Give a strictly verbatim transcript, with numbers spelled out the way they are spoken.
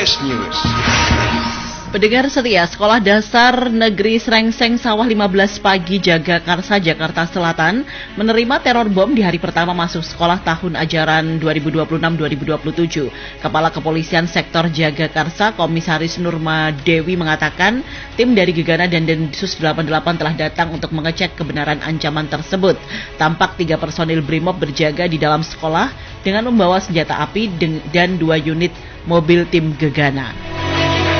Flash News. Pendengar setia, Sekolah Dasar Negeri Srengseng Sawah lima belas Pagi Jagakarsa, Jakarta Selatan menerima teror bom di hari pertama masuk sekolah tahun ajaran dua ribu dua puluh enam dua ribu dua puluh tujuh. Kepala Kepolisian Sektor Jagakarsa, Komisaris Nurma Dewi mengatakan, tim dari Gegana dan Densus delapan puluh delapan telah datang untuk mengecek kebenaran ancaman tersebut. Tampak tiga personil Brimob berjaga di dalam sekolah dengan membawa senjata api dan dua unit mobil tim Gegana.